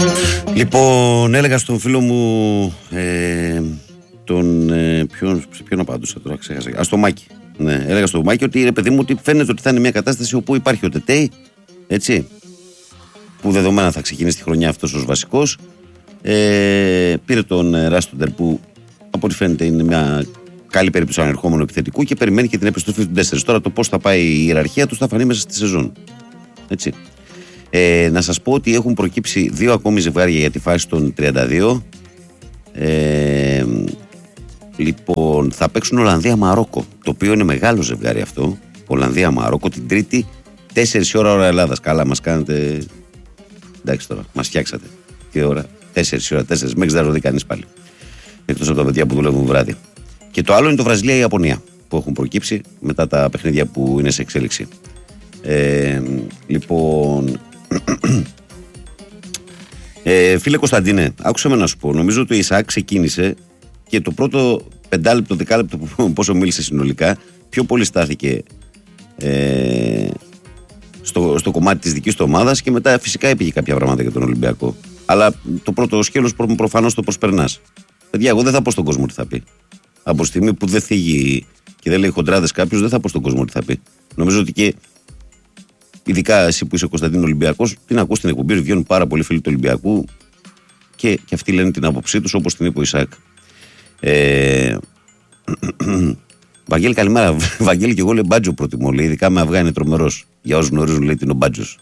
Λοιπόν, έλεγα στον φίλο μου ποιον απάντησα τώρα, ξέχασα. Στο Μάκη. Ναι, έλεγα στο Μάκη ότι ρε παιδί μου, ότι φαίνεται ότι θα είναι μια κατάσταση όπου υπάρχει ο Τετέι, έτσι, που δεδομένα θα ξεκινήσει τη χρονιά αυτός ως βασικός. Πήρε τον Ράστοντερ που από ό,τι φαίνεται είναι μια καλή περίπτωση ανερχόμενου επιθετικού και περιμένει και την επιστροφή του 4. Τώρα το πώς θα πάει η ιεραρχία του θα φανεί μέσα στη σεζόν. Έτσι. Να σας πω ότι έχουν προκύψει 2 ακόμη ζευγάρια για τη φάση των 32. Λοιπόν, θα παίξουν Ολλανδία-Μαρόκο, το οποίο είναι μεγάλο ζευγάρι αυτό. Ολλανδία-Μαρόκο την Τρίτη, 4 η ώρα Ελλάδας. Καλά, μας κάνετε. Εντάξει τώρα, μας φτιάξατε. Τι ώρα, 4 η ώρα, 4. Μέχρι δεν θα δει κανείς πάλι. Εκτός από τα παιδιά που δουλεύουν βράδυ. Και το άλλο είναι το Βραζιλία-Ιαπωνία που έχουν προκύψει μετά τα παιχνίδια που είναι σε εξέλιξη. Λοιπόν. Φίλε Κωνσταντίνε, άκουσα με να σου πω. Νομίζω ότι ο Ισαάκ ξεκίνησε και το πρώτο 5 λεπτό, 10 λεπτό πόσο μίλησε συνολικά, πιο πολύ στάθηκε στο κομμάτι της δικής του ομάδας και μετά φυσικά έπηγε κάποια πράγματα για τον Ολυμπιακό. Αλλά το πρώτο σκέλος προφανώς το προσπερνάς. Παιδιά, εγώ δεν θα πω στον κόσμο τι θα πει. Από τη στιγμή που δεν θίγει και δεν λέει χοντράδες κάποιος, δεν θα πω στον κόσμο τι θα πει. Νομίζω ότι και ειδικά εσύ που είσαι Κωνσταντίνο Ολυμπιακός, την ακούς στην εκπομπή, βγαίνουν πάρα πολλοί φίλοι του Ολυμπιακού και αυτοί λένε την άποψή τους όπως την είπε ο Ισαάκ. Βαγγέλη, καλημέρα. Βαγγέλη, και εγώ λέω μπάτζο προτιμώ. Λέει, ειδικά με αυγά είναι τρομερός. Για όσους γνωρίζουν, λέει, τι είναι ο μπάτζος.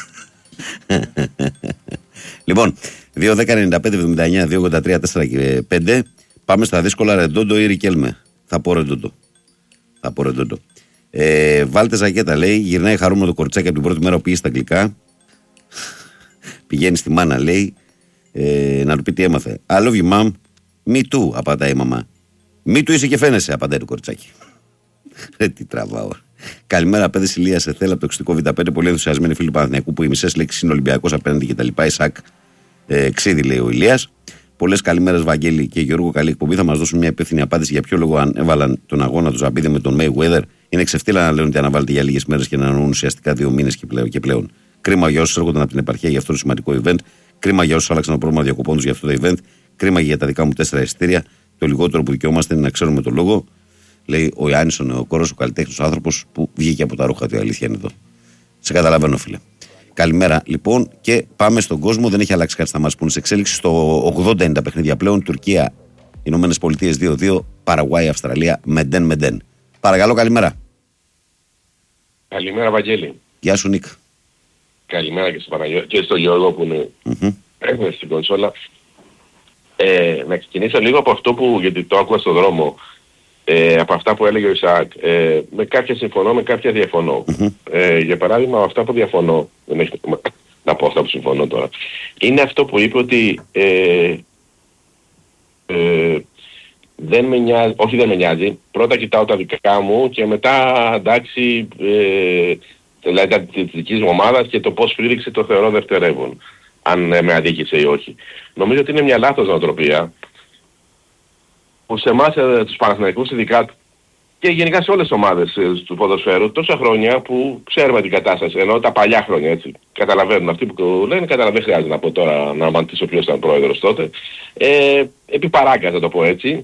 Λοιπόν, 2-10-95-79, 2-83, 4 και 5. Πάμε στα δύσκολα. Ρεντόντο ή Ρικέλμε. Θα πω Ρεντόντο. Βάλτε ζακέτα, λέει. Γυρνάει χαρούμενο το κορτσάκι από την πρώτη μέρα που πήγε στα αγγλικά. Πηγαίνει στη μάνα, λέει. Να του πει τι έμαθε. I love you, mom. Me too, απαντάει η μαμά. Me too είσαι και φαίνεσαι, απαντάει το κορτσάκι. Τι τραβάω. Καλημέρα, παιδες Ηλία, σε θέλω από το εξωτικό Β5. Πολύ ενθουσιασμένοι φίλοι Παναθηναϊκού που οι μισές λέξεις είναι Ολυμπιακός απέναντι και τα λοιπά. Ισακ ξύδι, λέει ο Ηλίας. Πολλές καλημέρες, Βαγγέλη και Γιώργο. Καλή εκπομπή. Θα μας δώσουν μια υπεύθυνη απάντηση για ποιο λόγο έβαλαν τον αγώνα του Ζαμπίδη με τον Mayweather. Είναι ξεφτύλα να λένε ότι αναβάλλεται για λίγες μέρες και να εννοούν ουσιαστικά 2 μήνες και πλέον. Κρίμα για όσους έρχονταν από την επαρχία για αυτό το σημαντικό event. Κρίμα για όσους άλλαξαν το πρόγραμμα διακοπών τους για αυτό το event. Κρίμα για τα δικά μου 4 εισιτήρια. Το λιγότερο που δικαιούμαστε είναι να ξέρουμε τον λόγο. Λέει ο Ιάννης, ο νεοκόρος, ο καλλιτέχνης, ο άνθρωπος που βγήκε από τα ρούχα του. Η αλήθεια είναι εδώ. Σε καταλαβαίνω, φίλε. Καλημέρα, λοιπόν, και πάμε στον κόσμο. Δεν έχει αλλάξει κάτι, θα μας πούνε. Σε εξέλιξη στο 80 είναι τα παιχνίδια πλέον. Τουρκία, Ηνωμένες Πολιτείες 2-2. Παραγουάη, Αυστραλία, Μεντέν. Παρακαλώ, καλημέρα. Καλημέρα, Βαγγέλη. Γεια σου, Νίκ. Καλημέρα και στο Γιώργο που είναι στην κονσόλα. Να ξεκινήσω λίγο από αυτό που, γιατί το άκουγα στον δρόμο, από αυτά που έλεγε ο Ισαάκ. Με κάποια συμφωνώ, με κάποια διαφωνώ. Για παράδειγμα, αυτά που διαφωνώ, δεν έχει να πω αυτά που συμφωνώ τώρα, είναι αυτό που είπε ότι δεν με νοιάζει, πρώτα κοιτάω τα δικά μου και μετά, εντάξει, δηλαδή της δικής μου ομάδας και το πώς φρύριξε το θεωρώ δευτερεύον, αν με αδίκησε ή όχι. Νομίζω ότι είναι μια λάθος νοοτροπία που σε εμάς τους Παναθηναϊκούς ειδικά και γενικά σε όλες τις ομάδες του ποδοσφαίρου τόσα χρόνια που ξέρουμε την κατάσταση, ενώ τα παλιά χρόνια, έτσι, καταλαβαίνουν αυτοί που λένε, δεν χρειάζεται να πω τώρα να αμαντήσω ποιος ήταν πρόεδρος τότε, επί παράγκα θα το πω έτσι,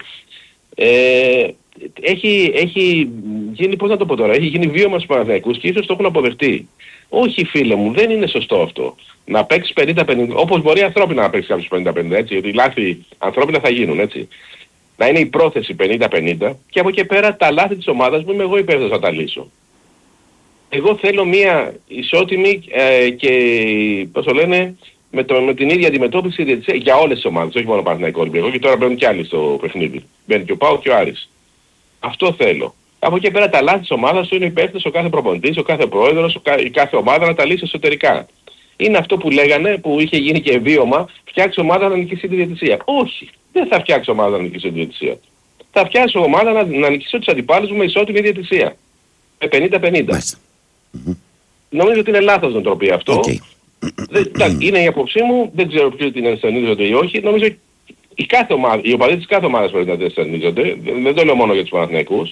έχει γίνει, πώς να το πω τώρα, έχει γίνει βίωμα στους Παναθηναϊκούς και ίσως το έχουν αποδεχτεί. Όχι, φίλε μου, δεν είναι σωστό αυτό. Να παίξεις 50-50, όπως μπορεί ανθρώπινα να παίξεις κάποιος 50-50, έτσι, γιατί λάθη ανθρώπινα θα γίνουν, έτσι. Να είναι η πρόθεση 50-50 και από εκεί πέρα τα λάθη της ομάδας μου είμαι εγώ υπεύθυνος να τα λύσω. Εγώ θέλω μια ισότιμη και, πώς το λένε, με την ίδια αντιμετώπιση για όλες τις ομάδες, όχι μόνο Παναθηναϊκό Ολυμπιακό, και τώρα μπαίνουν κι άλλοι στο παιχνίδι. Μπαίνει και ο ΠΑΟΚ και ο Άρης. Αυτό θέλω. Από εκεί πέρα τα λάθη της ομάδας του είναι υπεύθυνος ο κάθε προπονητής, ο κάθε πρόεδρος, η κάθε ομάδα να τα λύσει εσωτερικά. Είναι αυτό που λέγανε, που είχε γίνει και βίωμα, φτιάξει ομάδα να νικήσει τη διαιτησία. Όχι, δεν θα φτιάξει ομάδα να νικήσει τη διαιτησία. Θα φτιάξει ομάδα να νικήσει τους αντιπάλους μου με ισότιμη διαιτησία. Με 50-50. Νομίζω ότι είναι λάθος νοοτροπία αυτό. Είναι η απόψή μου, δεν ξέρω ποιος την ενστερνίζονται ή όχι. Νομίζω οι οπαδοί της κάθε ομάδας πρέπει να την ενστερνίζονται. Δεν το λέω μόνο για τους Παναθηναϊκούς.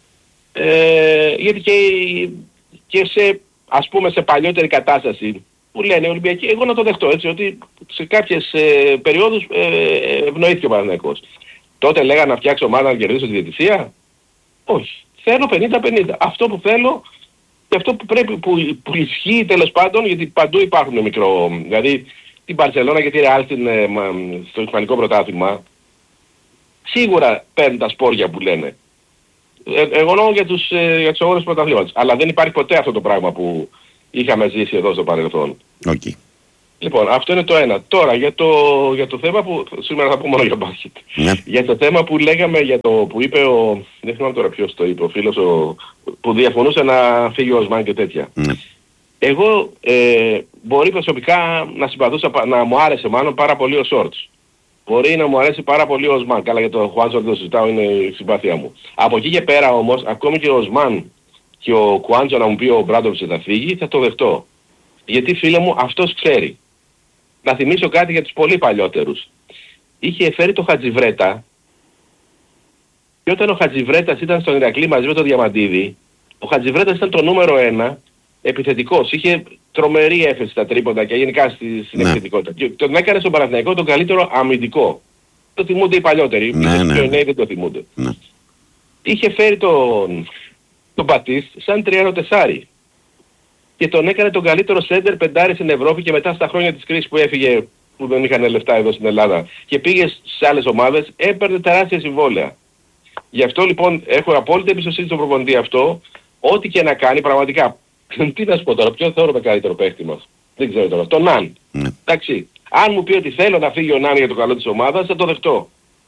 Γιατί και σε, ας πούμε, σε παλιότερη κατάσταση, που λένε οι Ολυμπιακοί, εγώ να το δεχτώ έτσι, ότι σε κάποιες περιόδους ευνοήθηκε ο Παναθηναϊκός. Τότε λέγανε να φτιάξω ομάδα να κερδίσω τη διαιτησία. Όχι. Θέλω 50-50. Αυτό που θέλω και αυτό που πρέπει, που ισχύει τέλος πάντων, γιατί παντού υπάρχουν μικρό, δηλαδή την Μπαρσελόνα και τη Ρεάλ στο Ισπανικό πρωτάθλημα, σίγουρα παίρνουν τα σπόρια που λένε. Εγώ λέω για τους αγώνες πρωταθλήματος. Αλλά δεν υπάρχει ποτέ αυτό το πράγμα που είχαμε ζήσει εδώ στο παρελθόν. Okay. Λοιπόν, αυτό είναι το ένα. Τώρα για το θέμα που σήμερα θα πω μόνο για μπάσκετ. Ναι. Για το θέμα που λέγαμε, για το που είπε δεν θυμάμαι τώρα ποιος το είπε, ο φίλος που διαφωνούσε να φύγει ο Οσμάν και τέτοια. Ναι. Εγώ μπορεί προσωπικά να συμπαθούσα, να μου άρεσε μάλλον πάρα πολύ ο Σόρτς. Μπορεί να μου αρέσει πάρα πολύ ο Οσμάν. Καλά, για τον Χουάντσο δεν το συζητάω, είναι η συμπάθειά μου. Από εκεί και πέρα όμως, ακόμη και ο Οσμάν και ο Κουάντσο να μου πει ο Μπράντοβιτς θα φύγει, θα το δεχτώ. Γιατί φίλε μου αυτός ξέρει. Να θυμίσω κάτι για τους πολύ παλιότερους. Είχε φέρει το Χατζιβρέτα και όταν ο Χατζιβρέτας ήταν στον Ηρακλή μαζί με τον Διαμαντίδη, ο Χατζιβρέτας ήταν το νούμερο 1 επιθετικός. Είχε τρομερή έφεση στα τρίποντα και γενικά στην επιθετικότητα. Και τον έκανε στον Παναθηναϊκό τον καλύτερο αμυντικό. Το θυμούνται οι παλιότεροι. Οι πιο νέοι δεν το θυμούνται. Ναι. Είχε φέρει τον Μπατίστ σαν 3-4. Και τον έκανε τον καλύτερο σέντερ πεντάρι στην Ευρώπη και μετά στα χρόνια της κρίσης που έφυγε, που δεν είχαν λεφτά εδώ στην Ελλάδα και πήγε σε άλλες ομάδες, έπαιρνε τεράστια συμβόλαια. Γι' αυτό λοιπόν έχω απόλυτη εμπιστοσύνη στον προπονητή αυτό, ό,τι και να κάνει πραγματικά. Τι να σου πω τώρα, ποιον θεωρούμε καλύτερο παίχτη μας. Δεν ξέρω τώρα. Τον Ναν. Εντάξει. Αν μου πει ότι θέλω να φύγει ο Ναν για το καλό της ομάδας, θα το δεχτώ.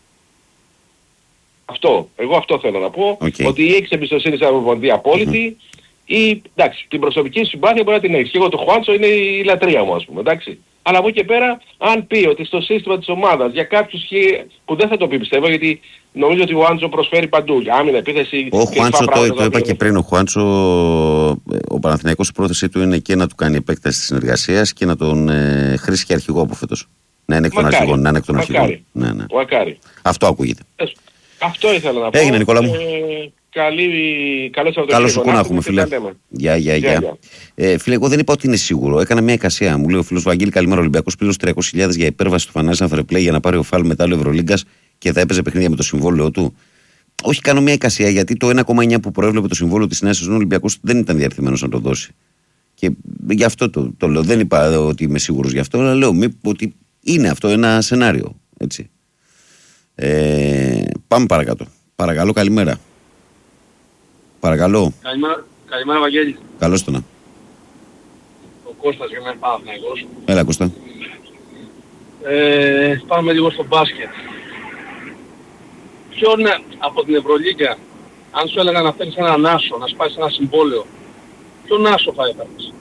Αυτό. Εγώ αυτό θέλω να πω. Ότι έχεις εμπιστοσύνη σαν προπονητή απόλυτη. Ή εντάξει, την προσωπική συμπάθεια μπορεί να την έχεις. Και εγώ το Χουάντσο είναι η λατρεία μου, ας πούμε. Εντάξει. Αλλά από εκεί και πέρα, αν πει ότι στο σύστημα της ομάδας για κάποιους που δεν θα το πει πιστεύω, γιατί νομίζω ότι ο Χουάντσο προσφέρει παντού. Για άμυνα, επίθεση. Ο Χουάντσο το είπα και πριν. Ο Χουάντσο, ο Παναθηναϊκός, η πρόθεσή του είναι και να του κάνει επέκταση της συνεργασίας και να τον χρήσει και αρχηγό από φέτος. Να είναι εκ των αρχηγών. Να είναι εκ των αρχηγών. Ναι. Αυτό ακούγεται. Αυτό ήθελα να πω. Έγινε, Νικόλα μου. Καλό σου να έχουμε, φίλε. Γεια. Φίλε, εγώ δεν είπα ότι είναι σίγουρο. Έκανα μια εικασία. Μου λέει ο φίλος Βαγγέλη, καλημέρα, Ολυμπιακός πλήρωσε 300.000 για υπέρβαση του Φανάζη Φρεπλέι για να πάρει ο Φάλ μετά Ευρωλίγκας και θα έπαιζε παιχνίδια με το συμβόλαιο του. Όχι, κάνω μια εικασία γιατί το 1,9 που προέβλεπε το συμβόλαιο της νέας σεζόν, ο Ολυμπιακός δεν ήταν διαρθυμένος να το δώσει. Και γι' αυτό το λέω. Δεν είπα ότι είμαι σίγουρος γι' αυτό, αλλά λέω ότι είναι αυτό ένα σενάριο. Έτσι. Πάμε παρακάτω. Παρακαλώ, καλημέρα. Παρακαλώ. Καλημέρα, Βαγγέλη. Καλώς το να. Ο Κώστας για μένα Παναθηναϊκός. Έλα, Κώστα. Πάμε λίγο στο μπάσκετ. Ποιον από την Ευρωλίγκα, αν σου έλεγα να φέρεις έναν άσο, να σπάσεις ένα συμβόλαιο, ποιον άσο θα έφερες?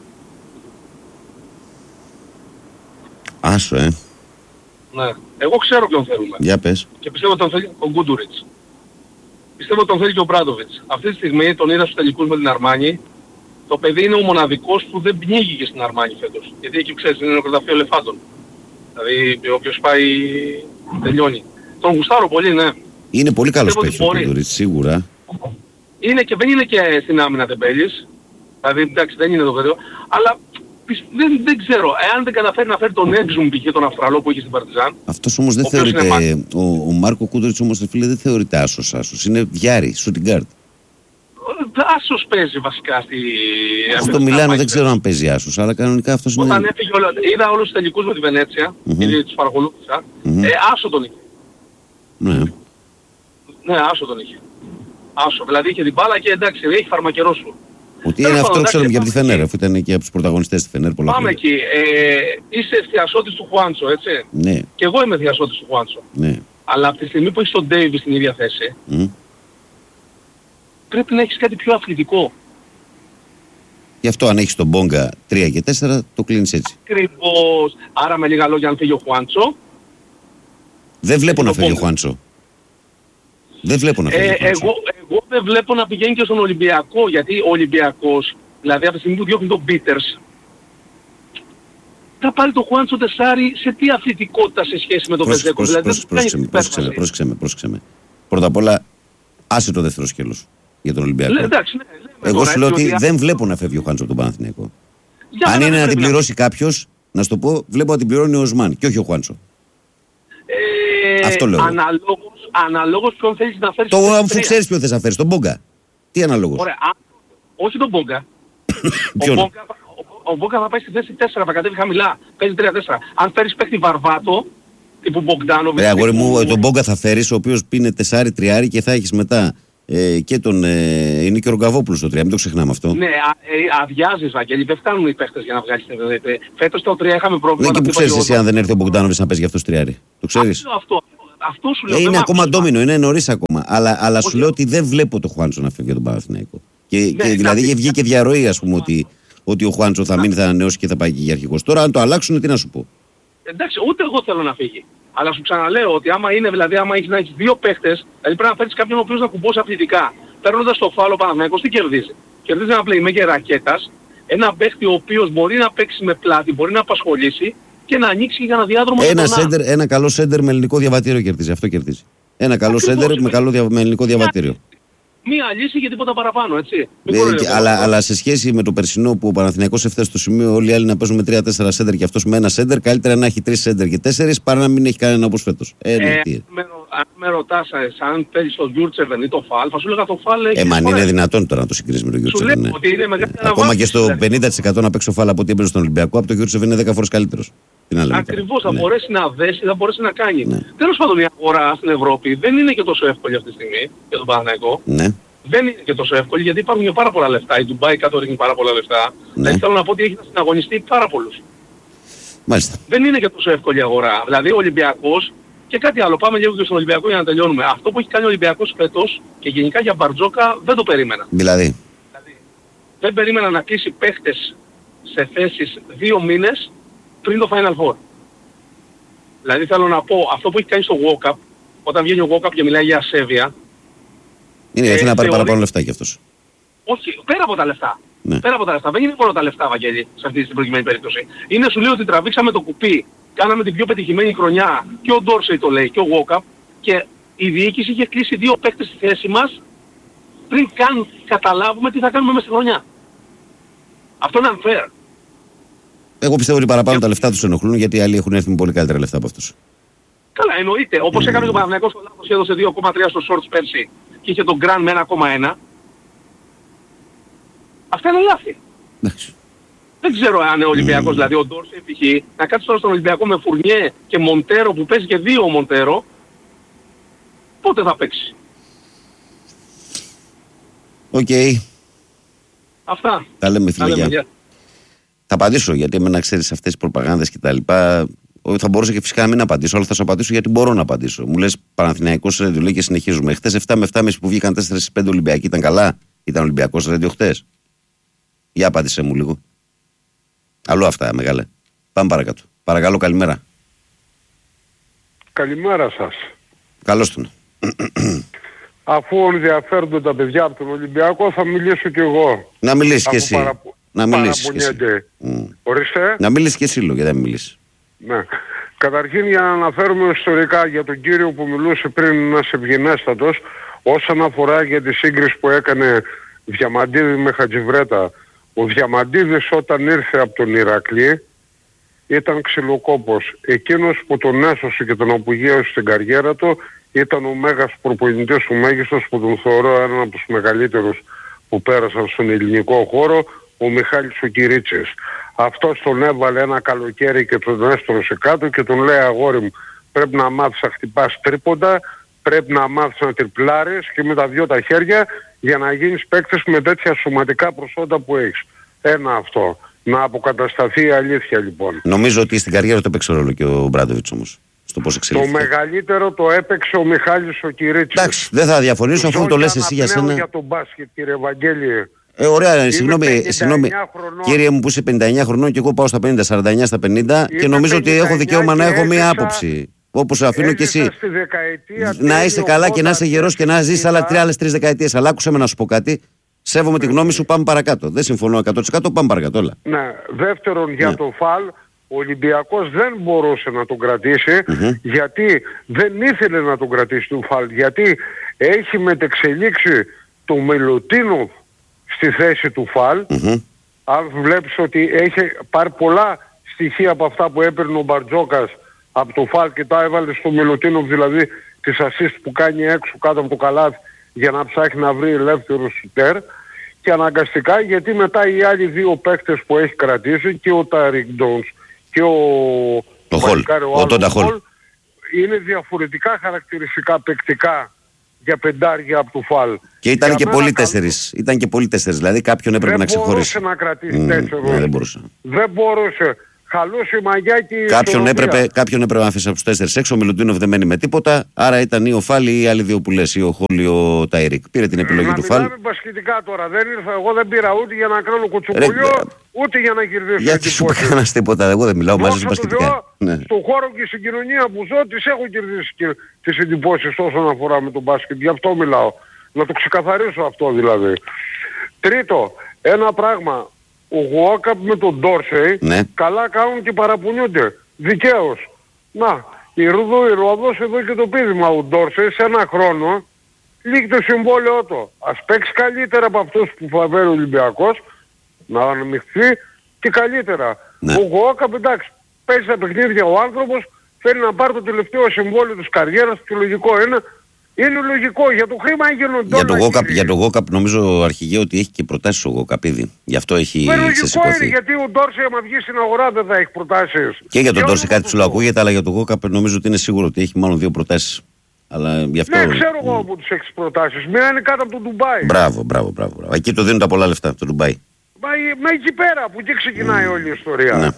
Άσο, Ναι. Εγώ ξέρω ποιον θέλουμε. Για πες. Και πιστεύω ότι τον θέλει ο Γκούντουριτς. Πιστεύω ότι τον θέλει και ο Μπράντοβιτς. Αυτή τη στιγμή τον είδα στους τελικούς με την Αρμάνι. Το παιδί είναι ο μοναδικός που δεν πνίγηκε στην Αρμάνι φέτος. Γιατί εκεί ξέρεις είναι νεκροταφείο ελεφάντων. Δηλαδή όποιος πάει τελειώνει. Τον γουστάρω πολύ, ναι. Είναι πολύ καλός παίκτης ο Γκούντουριτς, σίγουρα. Είναι και δεν είναι και στην άμυνα τεμπέλης. Δηλαδή εντάξει δεν είναι το παιδί. Αλλά δεν ξέρω, εάν δεν καταφέρει να φέρει τον Έξουμ π.χ. τον Αυστραλό που είχε στην Παρτιζάν. Αυτός όμως δεν θεωρείται, ο Μάρκο Κούντουριτς όμως φίλε δεν θεωρείται άσος. Είναι διάρρη, shooting guard. Άσος παίζει βασικά στο Μιλάνο δεν ξέρω αν παίζει άσος, αλλά κανονικά αυτός είναι... Όταν έφυγε είδα όλους τους τελικούς με τη Βενέτσια, γιατί τους παρακολούθησα, άσο τον είχε. Ναι, άσο τον είχε. Άσο, δηλαδή είχε την μπάλα και εντάξει, έχει φαρμακερό σου. Ότι είναι αυτό ξέρουμε και από τη Φενέρ, αφού ήταν και από τους πρωταγωνιστές της Φενέρ πολλά χρόνια. Πάμε εκεί. Είσαι εστιασότης του Χουάντσο, έτσι. Ναι. Και εγώ είμαι εστιασότης του Χουάντσο. Ναι. Αλλά από τη στιγμή που έχεις τον Ντέιβις στην ίδια θέση, πρέπει να έχεις κάτι πιο αθλητικό. Γι' αυτό αν έχεις τον Μπόγκα 3 και 4, το κλείνεις έτσι. Ακριβώς. Άρα με λίγα λόγια αν φύγει ο Χουάντσο... Δεν βλέπω να φύγει ο Χουάντσο. Δεν βλέπω να φύγει ο Χουάντσο. Εγώ δεν βλέπω να πηγαίνει και στον Ολυμπιακό, γιατί ο Ολυμπιακός, δηλαδή από τη στιγμή που διώχνει τον Πίτερς, θα πάρει το Χουάντσο τεσάρι σε τι αθλητικότητα σε σχέση με τον Βεζέκο. Πρόσεξε με. Πρώτα απ' όλα, άσε το δεύτερο σκέλος για τον Ολυμπιακό. Εντάξει, ναι, εγώ σου λέω ότι δεν βλέπω να φεύγει ο Χουάντσο από τον Παναθηναϊκό. Αν είναι να την πληρώσει κάποιος, να σου το πω, βλέπω να την πληρώνει ο Οσμάν και όχι ο Χουάντσο. Αυτό λέω. Αναλόγως ποιον θέλεις να φέρεις. Αφού ξέρεις ποιον θες να φέρεις, τον Μπόγκα. Τι αναλόγως? Ωραία, όχι τον Μπόγκα. Ο Μπόγκα θα πάει στη θέση 4, θα κατέβει χαμηλά. Παίζει 3-4. Αν φέρεις παίκτη Βαρβάτο, τύπου Μπογκδάνοβιτς. Αγόρι μου, τον Μπόγκα θα φέρεις, ο οποίος πίνει 4-3 και θα έχεις μετά και τον. Είναι και ο Ρογκαβόπουλος στο 3, μην το ξεχνάμε αυτό. Ναι, αδειάζεις, Βαγγέλη, δεν φτάνουν οι παίχτες για να βγάλεις. Φέτος το 3 είχαμε πρόβλημα. Δεν και που ξέρεις εσύ αν δεν έρθει ο Μπογκδάνοβιτς να παίζει για αυτό 3. Το ξέρεις? Αυτό σου λέω. Είναι ακόμα ντόμινο, είναι νωρίς ακόμα. Αλλά σου λέω ότι δεν βλέπω το Χουάντσο να φεύγει για τον Παναθηναϊκό. Και δηλαδή βγήκε διαρροή, ας πούμε, ότι ο Χουάντσο θα μείνει, θα ανανεώσει και θα πάει και για αρχικός. Τώρα, αν το αλλάξουν, τι να σου πω. Εντάξει, ούτε εγώ θέλω να φύγει. Αλλά σου ξαναλέω ότι άμα έχεις να έχεις δύο παίχτες, δηλαδή πρέπει να φέρεις κάποιον ο οποίος να κουμπώσει αθλητικά. Παίρνοντας το φάουλο ο Παναθηναϊκός, τι κερδίζει? Κερδίζει ένα playmaker ρακέτας, ένα παίχτη ο οποίος μπορεί να παίξει με πλάτη, μπορεί να απασχολήσει και να ανοίξει για ένα διάδρομο. Ένα καλό σέντερ με ελληνικό διαβατήριο κερδίζει. Αυτό κερδίζει. Ένα καλό σέντερ με ελληνικό διαβατήριο. Μία λύση και τίποτα παραπάνω, έτσι. Αλλά σε σχέση με το περσινό που ο Παναθηναϊκός έφτασε στο σημείο όλοι οι άλλοι να παίζουν με 3-4 σέντερ και αυτός με ένα σέντερ, καλύτερα να έχει 3 σέντερ και 4 παρά να μην έχει κανένα όπως φέτος. Αν με ρωτάς αν παίζεις το Γιούρτσεβεν ή το Φαλ, θα σου λέγα το Φαλ έχει. Αν είναι δυνατόν τώρα να το συγκρίσεις με το Γιούρτσεβεν. Ναι. Ακόμα και στο 50% να παίξει ο Φαλ από ό,τι έπαιζε στον Ολυμπιακό, από το Γιούρτσεβεν είναι 10 φορές καλύτερος. Ακριβώς, θα μπορέσει να δέσει, θα μπορέσει να κάνει. Τέλος πάντων, η αγορά στην Ευρώπη δεν είναι και τόσο εύκολη αυτή τη στιγμή για τον Παναθηναϊκό. Δεν είναι και τόσο εύκολη γιατί υπάρχουν πάρα πολλά λεφτά. Η Ντουμπάι κάτω ρίχνει πάρα πολλά λεφτά. Δηλαδή θέλω να πω ότι έχει να συναγωνιστεί πάρα πολλούς. Μάλιστα. Δεν είναι και τόσο εύκολη η αγορά. Δηλαδή ο Ολυμπιακός και κάτι άλλο. Πάμε λίγο και στον Ολυμπιακό για να τελειώνουμε. Αυτό που έχει κάνει ο Ολυμπιακός φέτος και γενικά για Μπαρτζόκα δεν το περίμενα. Δηλαδή δεν περίμενα να κλείσει παίχτες σε θέσεις 2 μήνες πριν το Final Four. Δηλαδή θέλω να πω αυτό που έχει κάνει στο Walkup, όταν βγαίνει ο Walkup και μιλάει για ασέβεια. Είναι γιατί να πάρει παραπάνω λεφτά κι αυτός. Όχι, πέρα από τα λεφτά. Ναι. Πέρα από τα λεφτά. Δεν είναι μόνο τα λεφτά, Βαγγέλη, σε αυτή την προκειμένη περίπτωση. Είναι σου λέω ότι τραβήξαμε το κουπί, κάναμε την πιο πετυχημένη χρονιά και ο Ντόρσεϊ το λέει και ο Walkup και η διοίκηση είχε κλείσει 2 παίκτες στη θέση μας πριν καν καταλάβουμε τι θα κάνουμε μέσα στη χρονιά. Αυτό είναι unfair. Εγώ πιστεύω ότι παραπάνω τα λεφτά τους ενοχλούν γιατί οι άλλοι έχουν έρθει με πολύ καλύτερα λεφτά από αυτούς. Καλά, εννοείται. Όπως έκανε το Παναθηναϊκός στο λάθος, έδωσε 2,3 στο shorts πέρσι και είχε τον Grand με 1,1. Αυτά είναι λάθη. Δεν ξέρω αν ο Ολυμπιακός, δηλαδή ο Ντόρσεϊ π.χ. να κάτσει τώρα στον Ολυμπιακό με Φουρνιέ και Μοντέρο που παίζει και 2 Μοντέρο, πότε θα παίξει? Οκ. Αυτά. Τα λέμε φίλε. Θα απαντήσω γιατί εμένα ξέρεις αυτές τις προπαγάνδες και τα λοιπά. Θα μπορούσα και φυσικά να μην απαντήσω, αλλά θα σου απαντήσω γιατί μπορώ να απαντήσω. Μου λες Παναθηναϊκός Radio και συνεχίζουμε. Χτες 7 με 7.30 που βγήκαν 4-5 Ολυμπιακοί ήταν καλά? Ήταν Ολυμπιακός Radio χτες? Για απάντησέ μου λίγο. Αλλού αυτά μεγάλε. Πάμε παρακάτω. Παρακαλώ, καλημέρα. Καλημέρα σας. Καλώς τον. Αφού ενδιαφέρονται τα παιδιά από τον Ολυμπιακό θα μιλήσω κι εγώ. Να μιλήσεις κι εσύ. Να μιλήσεις κι εσύ. Ορίστε. Να μιλήσεις κι εσύ, γιατί δεν μιλήσεις. Ναι. Καταρχήν για να αναφέρουμε ιστορικά για τον κύριο που μιλούσε πριν, ένας ευγενέστατος, όσον αφορά για τη σύγκριση που έκανε Διαμαντίδη με Χατζιβρέτα. Ο Διαμαντίδης όταν ήρθε από τον Ηρακλή ήταν ξυλοκόπος. Εκείνος που τον έσωσε και τον απογείωσε στην καριέρα του ήταν ο μέγας προπονητής, ο μέγιστος που τον θεωρώ έναν από τους μεγαλύτερους που πέρασαν στον ελληνικό χώρο, ο Μιχάλης ο Κυρίτσης. Αυτός τον έβαλε ένα καλοκαίρι και τον έστρωσε κάτω και τον λέει αγόρι μου πρέπει να μάθεις να χτυπάς τρίποντα, πρέπει να μάθεις να τριπλάρεις και με τα 2 τα χέρια για να γίνεις παίκτης με τέτοια σωματικά προσόντα που έχεις. Ένα αυτό. Να αποκατασταθεί η αλήθεια λοιπόν. Νομίζω ότι στην καριέρα του έπαιξε ρόλο και ο Μπράντοβιτς όμως. Στο πώς εξελίχθηκε. Το μεγαλύτερο το έπαιξε ο Μιχάλης ο Κυρίτσης. Εντάξει, δεν θα διαφωνήσω αφού το λες εσύ για σένα. Για τον μπάσκετ κύριε Βαγγέλη. Ωραία, συγγνώμη, κύριε μου που είσαι 59 χρονών και εγώ πάω στα 50, 49 στα 50 και νομίζω ότι έχω δικαίωμα να έχω μία άποψη. Όπως αφήνω και εσύ. Να είσαι καλά και να είσαι γερός και να ζεις άλλες 3 δεκαετίες. Αλλά άκουσε με να σου πω κάτι. Σέβομαι τη γνώμη σου, πάμε παρακάτω. Δεν συμφωνώ 100%, πάμε παρακάτω. Όλα. Ναι, δεύτερον για το Φαλ, ο Ολυμπιακός δεν μπορούσε να τον κρατήσει γιατί δεν ήθελε να τον κρατήσει τον Φαλ. Γιατί έχει μετεξελίξει το Μιλουτίνοφ στη θέση του Φαλ, αν βλέπεις ότι έχει πάρει πολλά στοιχεία από αυτά που έπαιρνε ο Μπαρτζόκας από το Φαλ και τα έβαλε στο Μιλουτίνοφ, δηλαδή τις assist που κάνει έξω κάτω από το καλάθι για να ψάχνει να βρει ελεύθερο σουτέρ, και αναγκαστικά, γιατί μετά οι άλλοι δύο παίκτες που έχει κρατήσει, και ο Τάρικ Ντόνς και ο Τόντα Χολ, είναι διαφορετικά χαρακτηριστικά παικτικά για πεντάρια από το Φαλ. Και ήταν και πολλοί τέσσερις. Ήταν και πολλοί τέσσερις. Δηλαδή κάποιον έπρεπε να ξεχωρίσει. Δεν μπορούσε να κρατήσει τέσσερις. Δεν μπορούσε. Δεν μπορούσε. Χαλούσε η μαγιά και η κάποιον έπρεπε να αφήσει από τους τέσσερις έξω. Ο Μιλουτίνοφ δεν μένει με τίποτα. Άρα ήταν ή ο Φαλ ή οι άλλοι δύο που λες, ή ο Χολ ή ο Τάιρικ. Πήρε την επιλογή του Φαλ. Μιλάμε μπασκετικά τώρα. Εγώ δεν πήρα ούτε για να κάνω κουτσουκουλιό, ούτε για να κερδίσω. Γιατί σου έκανας τίποτα, εγώ δεν μιλάω μαζί σου μπασκετικά. Στον χώρο και στην κοινωνία που ζω τις έχω κερδίσει τις εντυπώσεις όσον αφορά με τον μπάσκετ. Γι' αυτό μιλάω. Να το ξεκαθαρίσω αυτό δηλαδή. Τρίτο, ένα πράγμα. Ο Γουόκαπ με τον Ντόρσεϊ καλά κάνουν και παραπονιούνται. Δικαίως. Να, η Ρόδος εδώ και το πείδημα. Ο Ντόρσεϊ σε ένα χρόνο λύγει το συμβόλαιό του. Ας παίξει καλύτερα από αυτούς που φαβαίνει ο Ολυμπιακός, να αναμειχθεί και καλύτερα. Ο Γουόκαπ, εντάξει, παίζει τα παιχνίδια ο άνθρωπος, θέλει να πάρει το τελευταίο συμβόλαιο της καριέρας, και λογικό είναι. Είναι λογικό, για το χρήμα γίνονται όλα. Για το Γόκαπ νομίζω αρχηγέ ότι έχει και προτάσεις ο Γόκαπ ήδη. Γι' αυτό έχει λογικό είναι, γιατί ο Ντόρσεϊ άμα βγει στην αγορά δεν θα έχει προτάσεις. Και για τον Ντόρσεϊ κάτι ψηλό ακούγεται, αλλά για τον Γόκαπ νομίζω ότι είναι σίγουρο ότι έχει μάλλον δύο προτάσεις. Αλλά γι' αυτό... Ναι, ξέρω εγώ από τους 6 προτάσεις. Μία είναι κάτω από το Ντουμπάι. Μπράβο. Εκεί το δίνουν τα πολλά λεφτά, το Ντουμπάι. Μα εκεί πέρα, που εκεί ξεκινάει όλη η ιστορία. Ναι.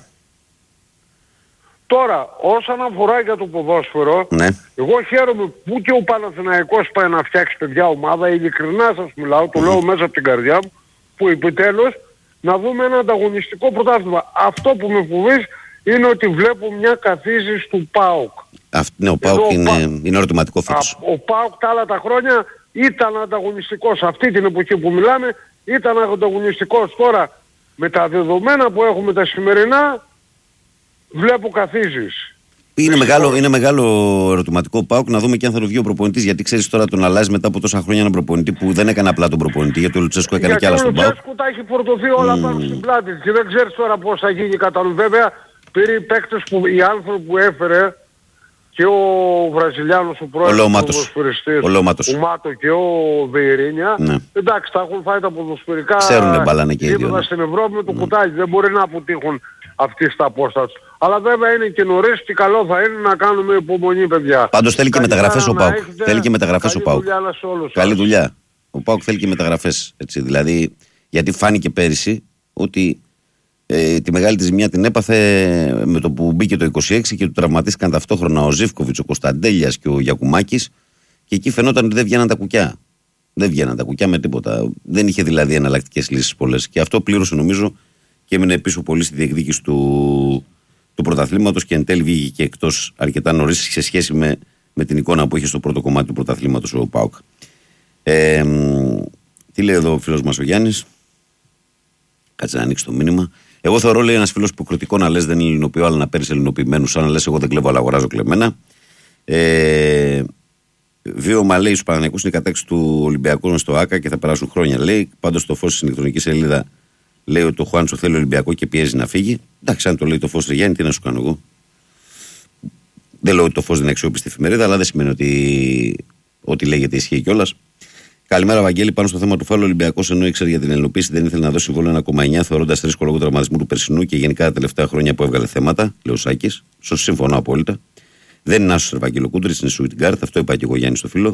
Τώρα, όσον αφορά για το ποδόσφαιρο, εγώ χαίρομαι που και ο Παναθηναϊκός πάει να φτιάξει παιδιά ομάδα, ειλικρινά σας μιλάω, το λέω μέσα από την καρδιά μου, που επιτέλους να δούμε ένα ανταγωνιστικό πρωτάθλημα. Αυτό που με φοβίζει είναι ότι βλέπω μια καθίζηση του ΠΑΟΚ. Ναι, ο ΠΑΟΚ είναι ερωτηματικό φέτος. Ο ΠΑΟΚ τα άλλα τα χρόνια ήταν ανταγωνιστικός. Αυτή την εποχή που μιλάμε ήταν ανταγωνιστικός. Τώρα, με τα δεδομένα που έχουμε τα σημερινά, βλέπω καθίζεις. Είναι μεγάλο ερωτηματικό ΠΑΟΚ, να δούμε και αν θα το βγει ο προπονητής. Γιατί ξέρεις τώρα τον αλλάζει μετά από τόσα χρόνια έναν προπονητή που δεν έκανε απλά τον προπονητή. Γιατί ο Λουτσέσκου έκανε κι άλλα στον ΠΑΟΚ. Ο Λουτσέσκου τα έχει φορτωθεί όλα πάνω στην πλάτη και δεν ξέρεις τώρα πώς θα γίνει κατά νου. Βέβαια πήρε οι παίκτες που οι άνθρωποι που έφερε και ο Βραζιλιάνος ο πρόεδρος του ποδοσφαιριστής, ο Μάτο και ο Βεϊρίνια. Εντάξει, θα έχουν φάει τα ποδοσφαιρικά γήπεδα στην Ευρώπη με το κουτάλι. Δεν μπορεί να αποτύχουν αυτή στα απόσταση. Αλλά βέβαια είναι και νωρίς και καλό θα είναι να κάνουμε υπομονή, παιδιά. Πάντως θέλει και μεταγραφές ο ΠΑΟΚ. Θέλει και μεταγραφές ο ΠΑΟΚ. Καλή δουλειά. Ο ΠΑΟΚ θέλει και μεταγραφές. Έτσι, δηλαδή, γιατί φάνηκε πέρυσι ότι τη μεγάλη τη ζημιά την έπαθε με το που μπήκε το 26 και του τραυματίστηκαν ταυτόχρονα ο Ζίβκοβιτς, ο Κωνσταντέλιας και ο Γιακουμάκης, και εκεί φαινόταν ότι δεν βγαίναν τα κουκιά. Δεν βγαίναν τα κουκιά με τίποτα. Δεν είχε δηλαδή εναλλακτικές λύσεις πολλές. Και αυτό πλήρωσε νομίζω και έμεινε πίσω πολύ στη διεκδίκηση του πρωταθλήματος και εν τέλει βγήκε και εκτός αρκετά νωρίς σε σχέση με την εικόνα που είχε στο πρώτο κομμάτι του πρωταθλήματος ο ΠΑΟΚ. Τι λέει εδώ ο φίλος μας ο Γιάννης? Κάτσε να ανοίξει το μήνυμα. Εγώ θεωρώ, λέει ένας φίλος, υποκριτικό να λες δεν ελληνοποιώ, αλλά να παίρνεις ελληνοποιημένους, σαν να λες εγώ δεν κλέβω, αλλά αγοράζω κλεμμένα. Βίωμα, λέει, στους Παναθηναϊκούς είναι η κατάξη του Ολυμπιακού στο ΆΚΑ και θα περάσουν χρόνια, λέει. Πάντως το φως στην ηλεκτρονική σελίδα λέει ότι το Χουάντσο θέλει Ολυμπιακό και πιέζει να φύγει. Εντάξει, αν το λέει το φως, Γιάννη, τι να σου κάνω εγώ. Δεν λέω ότι το φως δεν είναι αξιόπιστη εφημερίδα, αλλά δεν σημαίνει ότι ό,τι λέγεται ισχύει κιόλας. Καλημέρα, Βαγγέλη. Πάνω στο θέμα του φάουλου, ο Ολυμπιακός, ενώ ήξερε για την ελληνοποίηση, δεν ήθελε να δώσει συμβόλαιο 1,9, θεωρώντας ρίσκο λόγω τραυματισμού του περσινού και γενικά τα τελευταία χρόνια που έβγαλε θέματα. Λέει ο Σάκης. Συμφωνώ απόλυτα. Δεν είναι άσος Ευαγγέλο Κούντρης, είναι Σουιτγκάρτ. Αυτό είπα και εγώ, Γιάννη, στο φίλο.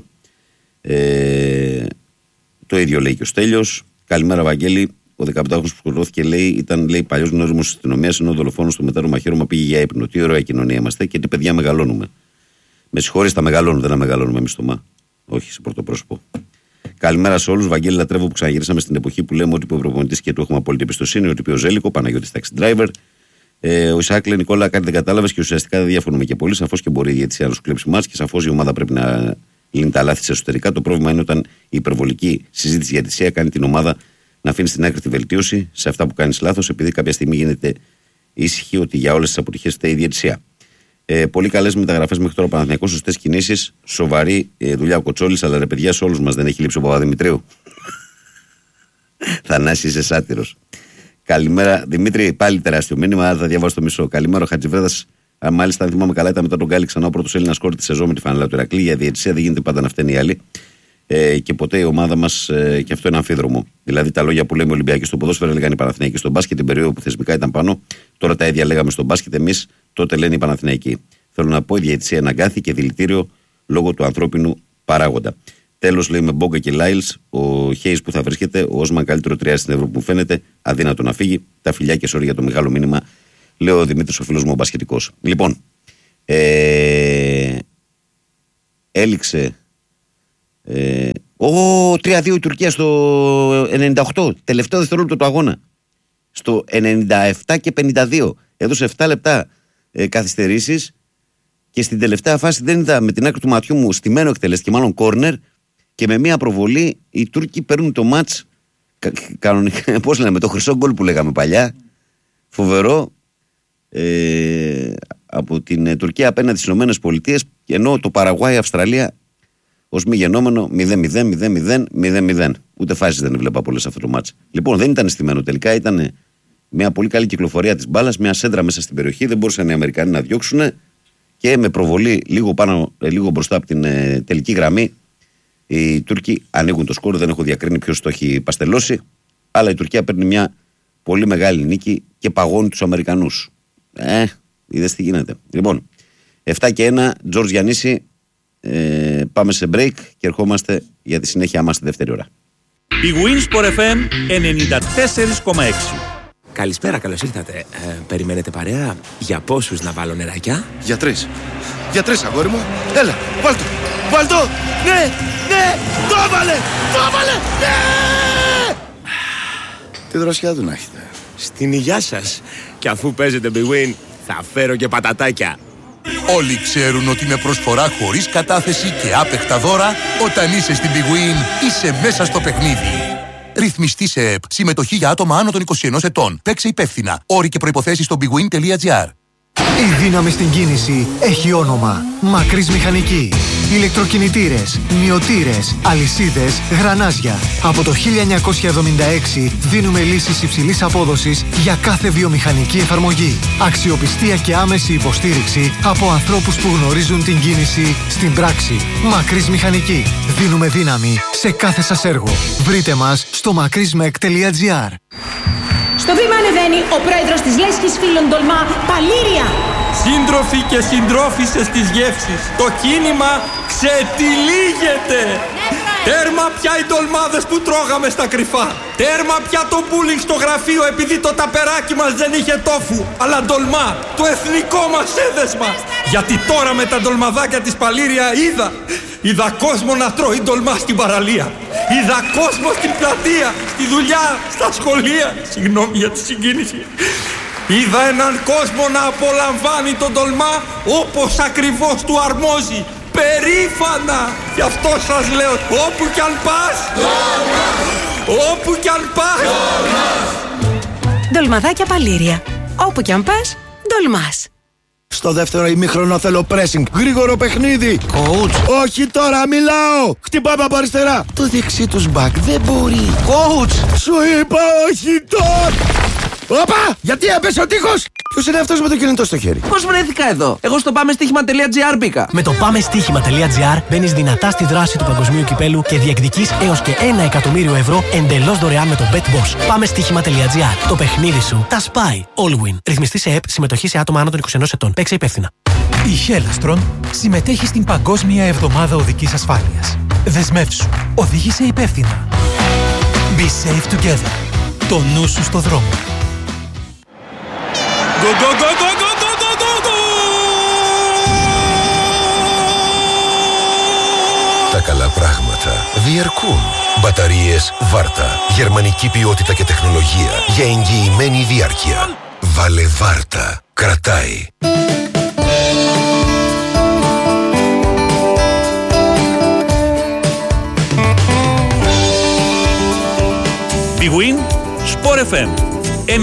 Το ίδιο λέει και ο Στέλιος. Καλημέρα, Βαγγέλη. Ο 15χρονος που σκοτώθηκε, λέει, ήταν, λέει, παλιός γνώριμος της αστυνομίας, ενώ ο δολοφόνος στο μετέρο μαχαίρωμα πήγε για ύπνο. Τι ωραία κοινωνία είμαστε και τι παιδιά μεγαλώνουμε. Με συγχωρείς, τα μεγαλώνουμε, δεν τα μεγαλώνουμε εμείς το μα. Όχι, σε πρωτοπρόσωπο. Καλημέρα σε όλους. Βαγγέλη, λατρεύω που ξαναγυρίσαμε στην εποχή που λέμε ότι ο προπονητής και του έχουμε απόλυτη εμπιστοσύνη, ότι ο Ζέλικο, Παναγιώτης taxi driver. Ο Ισάκ λέει: Νικόλα, κάτι δεν κατάλαβες και ουσιαστικά δεν διαφωνούμε και πολύ. Σαφώς και μπορεί η διαιτησία να σου κλέψει μάτς και σαφώς η ομάδα πρέπει να λύνει τα λάθη της εσωτερικά. Το πρόβλημα είναι όταν η υπερβολική συζήτηση για διαιτησία κάνει την ομάδα να αφήνει στην άκρη τη βελτίωση σε αυτά που κάνει λάθος, επειδή κάποια στιγμή γίνεται ήσυχη ότι για όλες τις αποτυχίες φταίει η διαιτησία. Πολύ καλές μεταγραφές μέχρι τώρα ο Παναθηναϊκός, σωστές κινήσεις, σοβαρή δουλειά ο Κοτσόλης, αλλά ρε παιδιά, σε όλους μας δεν έχει λείψει ο Παπαδημητρίου. Θανάση, είσαι σάτυρος. Καλημέρα, Δημήτρη, πάλι τεράστιο μήνυμα. Θα διαβάσω το μισό. Καλημέρα, ο Χατζιβρέδας. Μάλιστα, αν θυμάμαι καλά, ήταν μετά τον Γκάλι ξανά ο πρώτος Έλληνας σκόρ τη σεζόν με τη φανέλα του Ηρακλή. Για διαιτησία δεν γίνεται πάντα να φταίνει οι άλλοι. Και ποτέ η ομάδα μας, και αυτό είναι αμφίδρομο. Δηλαδή, τα λόγια που λέμε Ολυμπιακοί στο ποδόσφαιρο έλεγαν οι Παναθηναϊκοί στον μπάσκετ την περίοδο που θεσμικά ήταν πάνω. Τώρα τα ίδια λέγαμε στον μπάσκετ εμείς, τότε λένε οι Παναθηναϊκοί. Θέλω να πω, η διαιτησία είναι αγκάθι και δηλητήριο λόγω του ανθρώπινου παράγοντα. Τέλος, λέει με Μπόγκα και Λάιλς, ο Χέις που θα βρίσκεται, ο Όσμαν καλύτερο τριάρι στην Ευρώπη που φαίνεται, αδύνατο να φύγει. Τα φιλιά και sorry για το μεγάλο μήνυμα, λέει ο Δημήτρης, ο φίλος μου ο μπασκετικός. Λοιπόν, έληξε. 3-2 η Τουρκία στο 98, τελευταίο δευτερόλεπτο του αγώνα. Στο 97 και 52. Έδωσε 7 λεπτά καθυστερήσεις και στην τελευταία φάση δεν είδα με την άκρη του ματιού μου στημένο εκτελέστηκε, μάλλον κόρνερ, και με μία προβολή οι Τούρκοι παίρνουν το μάτς κανονικά, πώς λέμε, το χρυσό γκολ που λέγαμε παλιά. Φοβερό. Από την Τουρκία απέναντι στις Ηνωμένες Πολιτείες, ενώ το Παραγουάι, Αυστραλία ως μη γενόμενο 0-0. Ούτε φάσεις δεν έβλεπα πολλές αυτό το μάτς. Λοιπόν, δεν ήταν στημένο τελικά, ήταν μια πολύ καλή κυκλοφορία της μπάλας, μια σέντρα μέσα στην περιοχή, δεν μπορούσαν οι Αμερικανοί να διώξουν και με προβολή λίγο μπροστά από την τελική γραμμή οι Τούρκοι ανοίγουν το σκορ. Δεν έχω διακρίνει ποιος το έχει παστελώσει, αλλά η Τουρκία παίρνει μια πολύ μεγάλη νίκη και παγώνει τους Αμερικανούς. Είδες τι γίνεται. Λοιπόν, 7 και 1, Τζορτζ Γιαννίση. Πάμε σε break και ερχόμαστε για τη συνέχεια μας στη δεύτερη ώρα. Η Winsport FM 94,6. Καλησπέρα, καλώς ήρθατε. Περιμένετε παρέα? Για πόσους να βάλω νεράκια? Για 3. Για 3, αγόρι μου. Έλα, βάλ' το. Ναι, το έβαλε, ναι! Τι δροσιά του να έχετε. Στην υγειά σας. Και αφού παίζετε Big Win, θα φέρω και πατατάκια. Όλοι ξέρουν ότι με προσφορά χωρίς κατάθεση και άπεχτα δώρα, όταν είσαι στην Big Win, είσαι μέσα στο παιχνίδι. Ρυθμιστή σε ΕΠ. Συμμετοχή για άτομα άνω των 21 ετών. Παίξε υπεύθυνα. Όροι και προϋποθέσεις στο bigwin.gr. Η δύναμη στην κίνηση έχει όνομα. Μακρύς Μηχανική. Ηλεκτροκινητήρες, μυωτήρες, αλυσίδες, γρανάζια. Από το 1976 δίνουμε λύσεις υψηλής απόδοσης για κάθε βιομηχανική εφαρμογή. Αξιοπιστία και άμεση υποστήριξη από ανθρώπους που γνωρίζουν την κίνηση στην πράξη. Μακρύς Μηχανική. Δίνουμε δύναμη σε κάθε σας έργο. Βρείτε μας στο makrismek.gr. Στο βήμα ανεβαίνει ο πρόεδρος της Λέσχης Φίλων Ντολμά, Παλήρια. Σύντροφοι και συντρόφισσες της γεύσης, το κίνημα ξετυλίγεται. Τέρμα πια οι ντολμάδες που τρώγαμε στα κρυφά. Τέρμα πια το μπούλινγκ στο γραφείο επειδή το ταπεράκι μας δεν είχε τόφου. Αλλά ντολμά, το εθνικό μας έδεσμα. Γιατί τώρα με τα ντολμαδάκια της Παλήρια είδα κόσμο να τρώει ντολμά στην παραλία. Είδα κόσμο στην πλατεία, στη δουλειά, στα σχολεία. Συγγνώμη για τη συγκίνηση. Είδα έναν κόσμο να απολαμβάνει τον ντολμά όπως ακριβώς του αρμόζει. Περήφανα! Γι' αυτό σας λέω, όπου κι αν πας, όπου κι αν πας. Ντολμαδάκια Παλήρια. Όπου κι αν πας, ντολμάς. Στο δεύτερο ημίχρονο θέλω pressing. Γρήγορο παιχνίδι. Coach. Όχι τώρα, μιλάω. Χτυπάμε από αριστερά. Το δεξί τους back δεν μπορεί. Coach. Σου είπα όχι τώρα. Όπα! Γιατί έπεσε ο τείχος! Ποιος είναι αυτός με το κινητό στο χέρι? Πώς βρέθηκα εδώ? Εγώ στο πάμεστίχημα.gr μπήκα. Με το πάμεστίχημα.gr μπαίνεις δυνατά στη δράση του παγκοσμίου κυπέλου και διεκδικείς έως και 1 εκατομμύριο ευρώ εντελώς δωρεάν με το BetBoss. Πάμεστίχημα.gr. Το παιχνίδι σου τα σπάει. Allwin. Ρυθμιστή σε ΕΠ. Συμμετοχή σε άτομα άνω των 21 ετών. Παίξε υπεύθυνα. Η Hellastron συμμετέχει στην Παγκόσμια Εβδομάδα Οδικής Ασφάλειας. Δεσμεύσου. Οδήγησε υπεύθυνα. Be safe together. Το νου σου στο δρόμο. Τα καλά πράγματα διαρκούν. Μπαταρίες Βάρτα. Γερμανική ποιότητα και τεχνολογία για εγγυημένη διάρκεια. Βάλε Βάρτα. Κρατάει. Big Win, Sport FM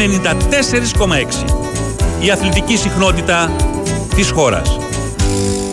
94,6. Η αθλητική συχνότητα της χώρας.